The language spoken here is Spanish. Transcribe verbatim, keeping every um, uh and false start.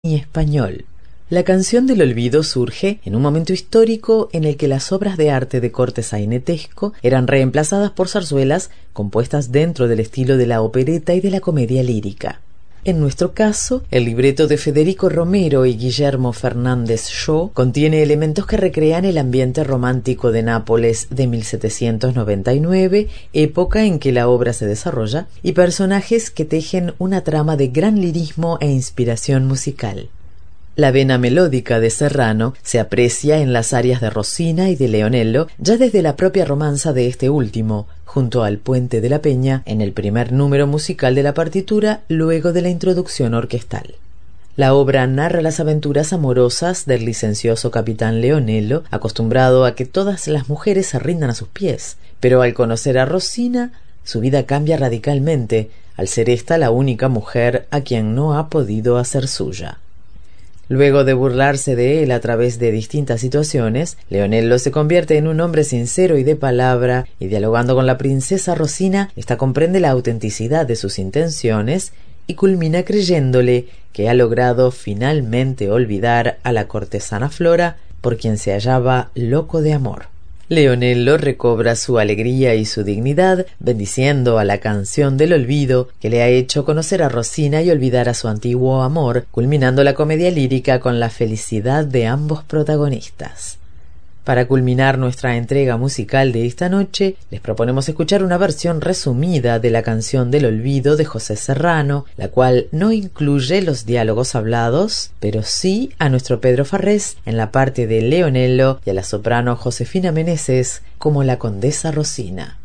y español. La canción del olvido surge en un momento histórico en el que las obras de arte de corte sainetesco eran reemplazadas por zarzuelas compuestas dentro del estilo de la opereta y de la comedia lírica. En nuestro caso, el libreto de Federico Romero y Guillermo Fernández Shaw contiene elementos que recrean el ambiente romántico de Nápoles de mil setecientos noventa y nueve, época en que la obra se desarrolla, y personajes que tejen una trama de gran lirismo e inspiración musical. La vena melódica de Serrano se aprecia en las arias de Rosina y de Leonello ya desde la propia romanza de este último, junto al Puente de la Peña, en el primer número musical de la partitura, luego de la introducción orquestal. La obra narra las aventuras amorosas del licencioso capitán Leonello, acostumbrado a que todas las mujeres se rindan a sus pies, pero al conocer a Rosina, su vida cambia radicalmente, al ser ésta la única mujer a quien no ha podido hacer suya. Luego de burlarse de él a través de distintas situaciones, Leonello se convierte en un hombre sincero y de palabra, y dialogando con la princesa Rosina, ésta comprende la autenticidad de sus intenciones y culmina creyéndole que ha logrado finalmente olvidar a la cortesana Flora, por quien se hallaba loco de amor. Leonello recobra su alegría y su dignidad, bendiciendo a la canción del olvido que le ha hecho conocer a Rosina y olvidar a su antiguo amor, culminando la comedia lírica con la felicidad de ambos protagonistas. Para culminar nuestra entrega musical de esta noche, les proponemos escuchar una versión resumida de la canción del olvido de José Serrano, la cual no incluye los diálogos hablados, pero sí a nuestro Pedro Farrés en la parte de Leonello y a la soprano Josefina Meneses como la condesa Rosina.